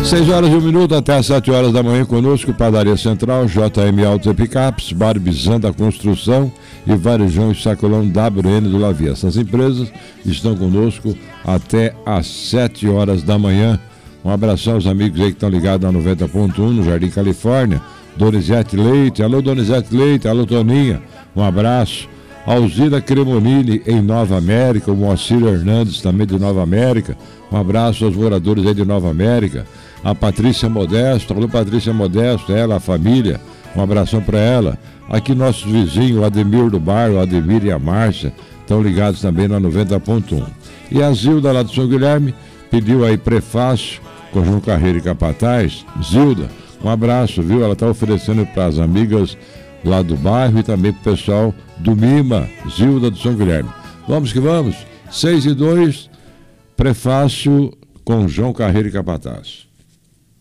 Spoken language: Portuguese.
6h01 até às 7h da manhã conosco, Padaria Central, JM Autos e Picapes, Barbizan da Construção e Varejão e Sacolão WN do Lavia. Essas empresas estão conosco até às 7h da manhã. Um abração aos amigos aí que estão ligados na 90.1 no Jardim Califórnia. Donizete Leite, alô Donizete Leite, alô Toninha, um abraço. Alzira Cremonini em Nova América, o Moacir Hernandes também de Nova América, um abraço aos moradores aí de Nova América. A Patrícia Modesto, alô Patrícia Modesto, ela, a família, um abração para ela. Aqui nossos vizinhos, o Ademir do Bairro, o Ademir e a Márcia, estão ligados também na 90.1. E a Zilda lá do São Guilherme pediu aí prefácio com João Carreiro e Capataz. Zilda, um abraço, viu? Ela está oferecendo para as amigas lá do bairro e também para o pessoal do Mima, Zilda do São Guilherme. Vamos que vamos, 6h02, prefácio com João Carreiro e Capataz.